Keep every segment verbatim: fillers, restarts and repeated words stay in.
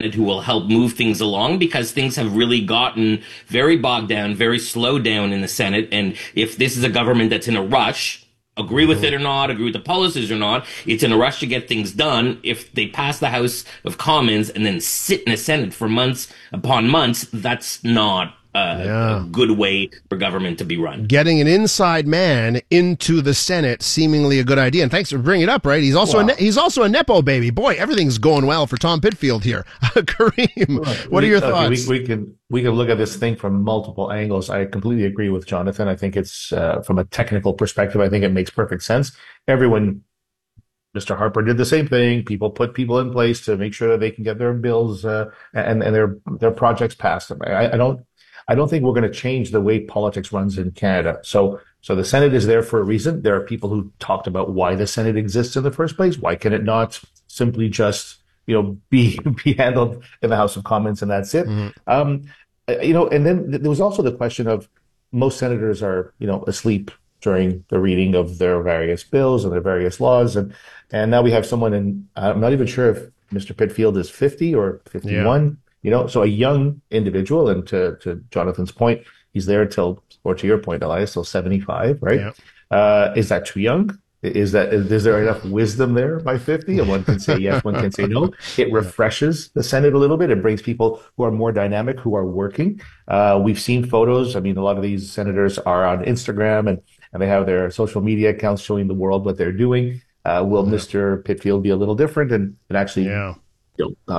Senate who will help move things along, because things have really gotten very bogged down, very slowed down in the Senate. And if this is a government that's in a rush, agree with it or not, agree with the policies or not, it's in a rush to get things done. If they pass the House of Commons and then sit in the Senate for months upon months, that's not Uh, yeah. a good way for government to be run. Getting an inside man into the Senate, seemingly a good idea. And thanks for bringing it up, right? He's also wow. a ne- he's also a Nepo baby. Boy, everything's going well for Tom Pitfield here. Kareem, right. what we, are your okay, thoughts? We, we can we can look at this thing from multiple angles. I completely agree with Jonathan. I think it's uh, from a technical perspective, I think it makes perfect sense. Everyone, Mister Harper did the same thing. People put people in place to make sure that they can get their bills uh, and and their their projects passed. I, I don't. I don't think we're going to change the way politics runs in Canada. So, so the Senate is there for a reason. There are people who talked about why the Senate exists in the first place. Why can it not simply just, you know, be be handled in the House of Commons and that's it? Mm-hmm. Um, you know, and then there was also the question of most senators are, you know, asleep during the reading of their various bills and their various laws, and and now we have someone in. I'm not even sure if Mister Pitfield is fifty or fifty-one. Yeah. You know, so a young individual, and to, to Jonathan's point, he's there till, or to your point, Elias, till seventy-five, right? Yeah. Uh, is that too young? Is that, is there enough wisdom there by fifty? And one can say yes, one can say no. It refreshes the Senate a little bit. It brings people who are more dynamic, who are working. Uh, we've seen photos. I mean, a lot of these senators are on Instagram and, and they have their social media accounts showing the world what they're doing. Uh, will yeah. Mister Pitfield be a little different and, and actually yeah. You know,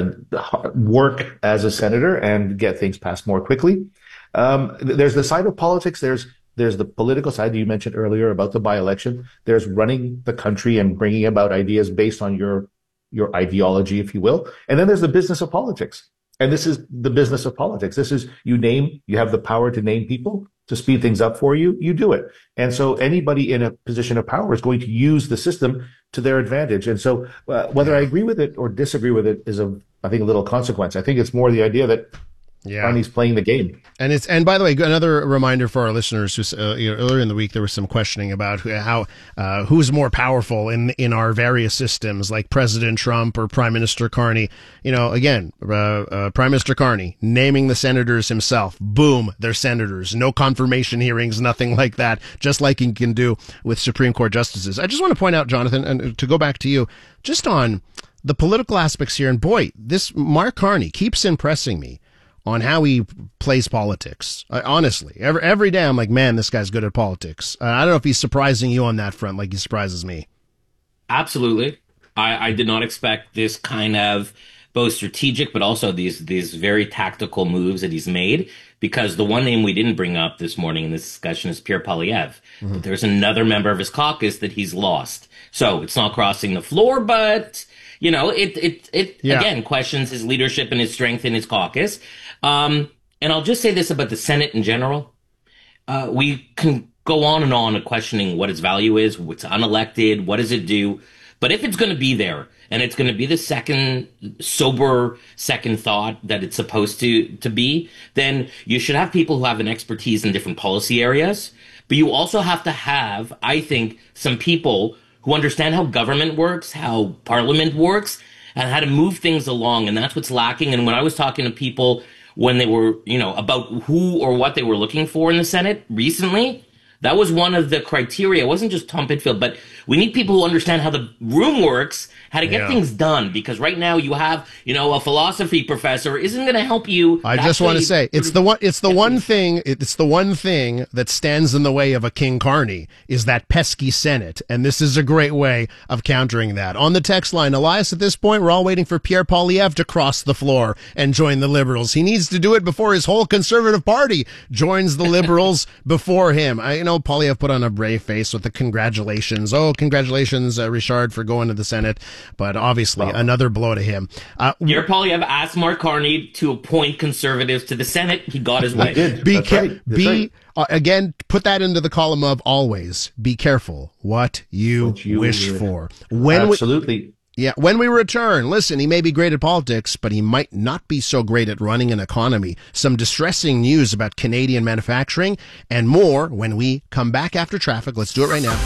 uh, work as a senator and get things passed more quickly? Um, there's the side of politics. There's there's the political side that you mentioned earlier about the by-election. There's running the country and bringing about ideas based on your your ideology, if you will. And then there's the business of politics. And this is the business of politics. This is, you name, you have the power to name people to speed things up for you, you do it. And so anybody in a position of power is going to use the system to their advantage. And so uh, whether I agree with it or disagree with it is, a, I think, a little consequence. I think it's more the idea that yeah. Carney's playing the game. And it's and by the way, another reminder for our listeners who uh, you know, earlier in the week there was some questioning about how uh, who's more powerful in in our various systems, like President Trump or Prime Minister Carney. You know, again, uh, uh, Prime Minister Carney naming the senators himself. Boom, they're senators. No confirmation hearings, nothing like that. Just like he can do with Supreme Court justices. I just want to point out, Jonathan, and to go back to you, just on the political aspects here. And boy, this Mark Carney keeps impressing me on how he plays politics. I, honestly, every every day I'm like, man, this guy's good at politics. Uh, I don't know if he's surprising you on that front like he surprises me. Absolutely. I, I did not expect this kind of both strategic, but also these these very tactical moves that he's made, because the one name we didn't bring up this morning in this discussion is Pierre Poilievre. Mm-hmm. But there's another member of his caucus that he's lost. So it's not crossing the floor, but, you know, it, it, it yeah. again, questions his leadership and his strength in his caucus. Um, and I'll just say this about the Senate in general. Uh, we can go on and on questioning what its value is, what's unelected, what does it do? But if it's going to be there, and it's going to be the second sober second thought that it's supposed to, to be, then you should have people who have an expertise in different policy areas. But you also have to have, I think, some people who understand how government works, how parliament works, and how to move things along. And that's what's lacking. And when I was talking to people when they were, you know, about who or what they were looking for in the Senate recently, that was one of the criteria. It wasn't just Tom Pitfield, but we need people who understand how the room works, how to get yeah. things done. Because right now you have, you know, a philosophy professor isn't going to help you. I just want to say it's the one. It's the one thing. It's the one thing that stands in the way of a King Carney is that pesky Senate, and this is a great way of countering that. On the text line, Elias, at this point, we're all waiting for Pierre Poilievre to cross the floor and join the Liberals. He needs to do it before his whole Conservative Party joins the Liberals before him. I you know Poilievre put on a brave face with the congratulations. Oh, congratulations, uh, Richard, for going to the Senate. But obviously, well, another blow to him. Uh, Pierre Poilievre asked Mark Carney to appoint Conservatives to the Senate. He got his way. He did. Be That's ca- right. That's be right. Uh, again, put that into the column of always. Be careful what you, what you wish would. for. When Absolutely. We, yeah, when we return, listen, he may be great at politics, but he might not be so great at running an economy. Some distressing news about Canadian manufacturing and more when we come back after traffic. Let's do it right now.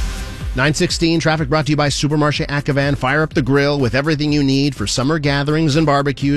nine sixteen traffic brought to you by Supermarché Ackevan. Fire up the grill with everything you need for summer gatherings and barbecues.